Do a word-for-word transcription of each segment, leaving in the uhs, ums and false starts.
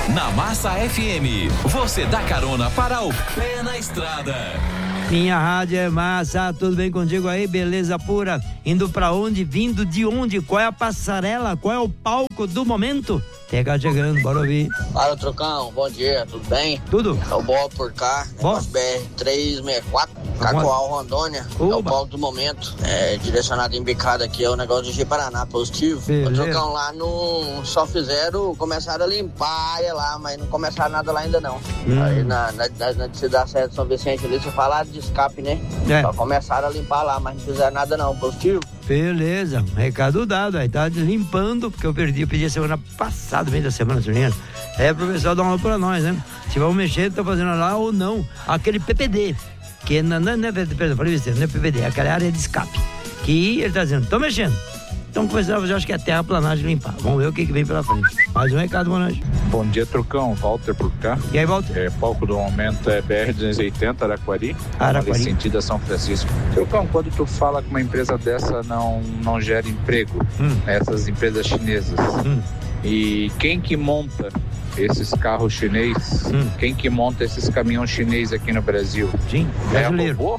Na Massa F M, você dá carona para o pé na estrada. Minha rádio é massa, tudo bem contigo aí? Beleza pura? Indo pra onde? Vindo de onde? Qual é a passarela? Qual é o palco do momento? Pega chegando, bora ouvir. Fala, Trucão, bom dia, tudo bem? Tudo. É o Bola por cá, negócio B R trezentos e sessenta e quatro, Cacoal, Rondônia. Oba. É o palco do momento, é direcionado em bicada aqui, é o negócio de Ji-Paraná, positivo. Beleza. O Trucão lá no Só Fizeram, começaram a limpar a área lá, mas não começaram nada lá ainda não. Hum. Aí na, na, na, na cidade certa de São Vicente ali, você fala de escape, né? É. Só começaram a limpar lá, mas não fizeram nada não, positivo. Beleza, recado dado, aí tá limpando, porque eu perdi, eu pedi a semana passada, meio da semana, Juliana. É pro pessoal dar uma pra nós, né? Se vão mexer, tá fazendo lá ou não. Aquele P P D, que não, não, não é, perdão, falei isso, não é P P D, é aquela área de escape. Que ele tá dizendo, tô mexendo. Então começando a fazer, acho que é terraplanagem limpar. Vamos ver o que, que vem pela frente. Mais um recado, boa noite. Bom dia, Trucão. Walter por cá. E aí, Walter? É, palco do momento é B R duzentos e oitenta, Araquari. Araquari. Sentido a São Francisco. Trucão, quando tu fala que uma empresa dessa não, não gera emprego, hum. essas empresas chinesas, hum. e quem que monta esses carros chineses, hum. quem que monta esses caminhões chineses aqui no Brasil? Sim, brasileiro. É, o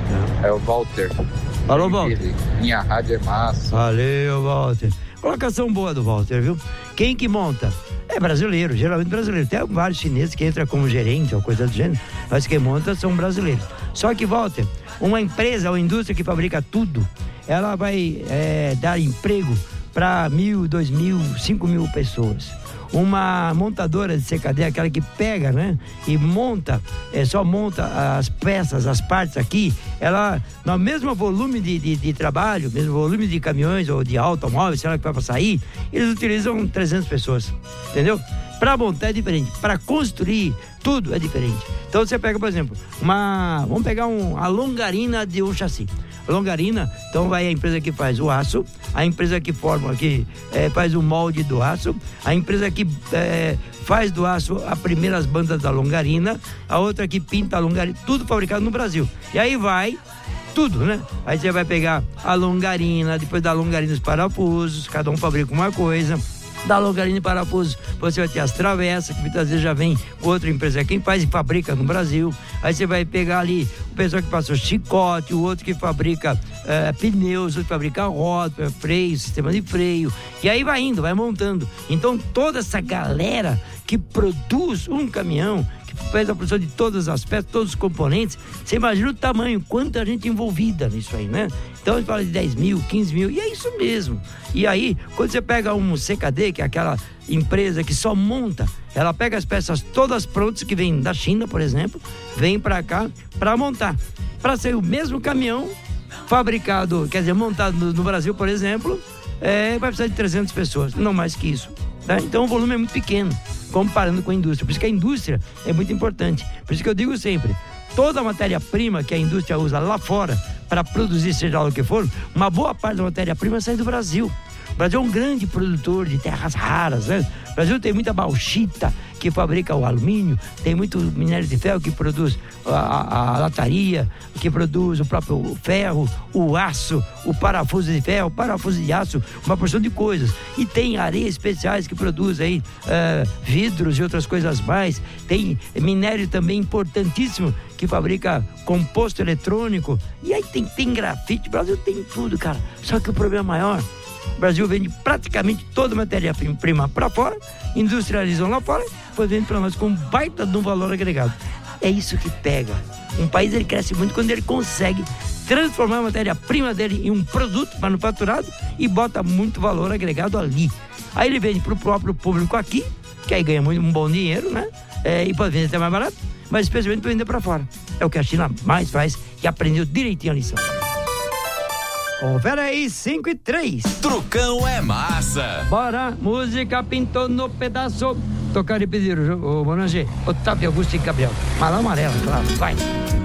é o Walter. Falou, Walter. Minha rádio é massa. Valeu, Walter. Colocação boa do Walter, viu? Quem que monta? É brasileiro, geralmente brasileiro. Tem vários chineses que entram como gerente ou coisa do gênero, mas quem monta são brasileiros. Só que, Walter, uma empresa ou indústria que fabrica tudo, ela vai é, dar emprego para mil, dois mil, cinco mil pessoas. Uma montadora de C K D, aquela que pega, né? E monta, é, só monta as peças, as partes aqui, ela, no mesmo volume de, de, de trabalho, mesmo volume de caminhões ou de automóveis, sei lá que vai para sair, eles utilizam trezentas pessoas, entendeu? Para montar é diferente, para construir tudo é diferente. Então você pega, por exemplo, uma, vamos pegar um, a longarina de um chassi. Longarina, então vai a empresa que faz o aço, a empresa que forma, que é, faz o molde do aço, a empresa que é, faz do aço as primeiras bandas da longarina, a outra que pinta a longarina, tudo fabricado no Brasil. E aí vai tudo, né? Aí você vai pegar a longarina, depois da longarina os parafusos, cada um fabrica uma coisa. Da longarina e parafuso, você vai ter as travessas, que muitas vezes já vem com outra empresa, quem faz e fabrica no Brasil. Aí você vai pegar ali o pessoal que passa o chicote, o outro que fabrica é, pneus, o outro que fabrica roda, freio, sistema de freio. E aí vai indo, vai montando. Então toda essa galera que produz um caminhão, que faz a produção de todas as peças, todos os componentes, você imagina o tamanho, quanta gente envolvida nisso aí, né? Então a gente fala de dez mil, quinze mil, e é isso mesmo. E aí, quando você pega um C K D, que é aquela empresa que só monta, ela pega as peças todas prontas, que vêm da China, por exemplo, vem para cá para montar. Para ser o mesmo caminhão fabricado, quer dizer, montado no, no Brasil, por exemplo, é, vai precisar de trezentas pessoas, não mais que isso. Tá? Então o volume é muito pequeno, comparando com a indústria. Por isso que a indústria é muito importante. Por isso que eu digo sempre, toda a matéria-prima que a indústria usa lá fora para produzir, seja lá o que for, uma boa parte da matéria-prima sai do Brasil. O Brasil é um grande produtor de terras raras, né? O Brasil tem muita bauxita que fabrica o alumínio, tem muito minério de ferro que produz a, a, a lataria, que produz o próprio ferro, o aço, o parafuso de ferro, o parafuso de aço, uma porção de coisas. E tem areias especiais que produz aí uh, vidros e outras coisas mais. Tem minério também importantíssimo que fabrica composto eletrônico. E aí tem, tem grafite, o Brasil tem tudo, cara. Só que o problema maior, o Brasil vende praticamente toda a matéria-prima para fora, industrializam lá fora, depois vende para nós com um baita de um valor agregado. É isso que pega. Um país, ele cresce muito quando ele consegue transformar a matéria-prima dele em um produto manufaturado e bota muito valor agregado ali. Aí ele vende para o próprio público aqui, que aí ganha muito, um bom dinheiro, né? É, e pode vender até mais barato, mas especialmente para vender para fora. É o que a China mais faz e aprendeu direitinho a lição. Confere aí, cinco e três. Trucão é massa. Bora, música pintou no pedaço. Tocar e pedir, o Bonanger, Otávio Augusto e Gabriel. Malão amarelo, claro, vai.